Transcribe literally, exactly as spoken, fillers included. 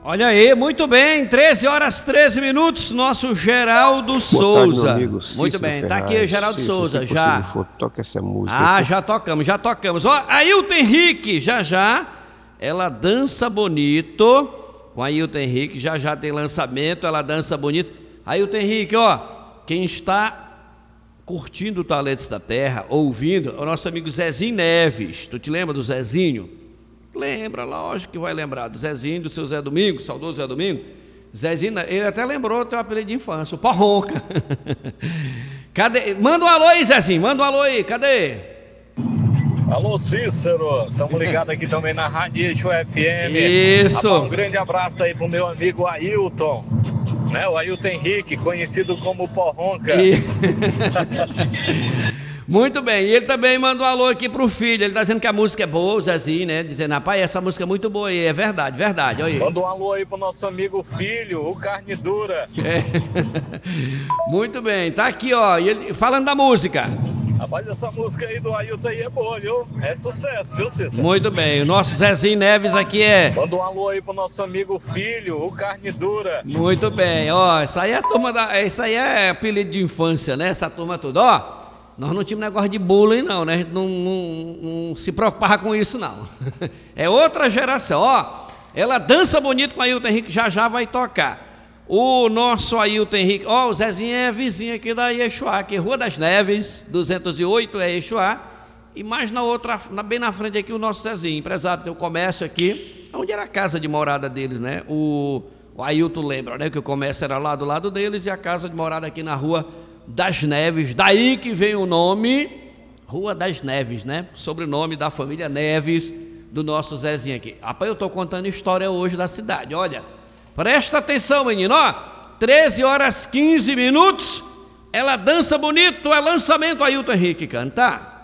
Olha aí, muito bem, treze horas treze minutos, nosso Geraldo Boa Souza. tarde, meu amigo Cícero Muito bem, Ferraz. tá aqui o Geraldo Cícero, Souza, se já. possível for, toca essa música. Ah, já tocamos, já tocamos. Ó, Ailton Henrique, já já, ela dança bonito, com Ailton Henrique, já já tem lançamento, ela dança bonito. Ailton Henrique, ó, quem está curtindo o Talentos da Terra, ouvindo, é o nosso amigo Zezinho Neves. Tu te lembra do Zezinho? Lembra, lógico que vai lembrar do Zezinho, do seu Zé Domingos, saudoso Zé Domingos. Zezinho, ele até lembrou o teu apelido de infância, o Porronca. Cadê? Manda um alô aí, Zezinho, manda um alô aí, cadê? Alô, Cícero, estamos ligados aqui também na Rádio Eixo F M. Isso. Um grande abraço aí pro meu amigo Ailton, né? O Ailton Henrique, conhecido como Porronca. E... Muito bem, e ele também mandou um alô aqui pro filho, ele tá dizendo que a música é boa, o Zezinho, né? Dizendo, rapaz, essa música é muito boa, e é verdade, verdade, olha aí. Manda um alô aí pro nosso amigo filho, o Carne Dura. É. Muito bem, tá aqui, ó, e ele, falando da música. Rapaz, essa música aí do Ailton aí é boa, viu? É sucesso, viu, Cícero? Muito bem, o nosso Zezinho Neves aqui é... Manda um alô aí pro nosso amigo filho, o Carne Dura. Muito bem, ó, isso aí é a turma da... Isso aí é apelido de infância, né? Essa turma toda, ó. Nós não tínhamos negócio de bullying, não, né? A gente não, não, não se preocupava com isso, não. É outra geração, ó. Ela dança bonito com a Ailton Henrique, já já vai tocar. O nosso Ailton Henrique, ó, o Zezinho é vizinho aqui da Iexuá, aqui, Rua das Neves, duzentos e oito é Iexuá. E mais na outra, na, bem na frente aqui, o nosso Zezinho, empresário, tem o comércio aqui, onde era a casa de morada deles, né? O, o Ailton lembra, né? Que o comércio era lá do lado deles e a casa de morada aqui na Rua das Neves, daí que vem o nome Rua das Neves, né? Sobrenome da família Neves, do nosso Zezinho aqui. Rapaz, eu tô contando história hoje da cidade, olha, presta atenção, menino, ó, treze horas quinze minutos, ela dança bonito, é lançamento, Ailton Henrique cantar.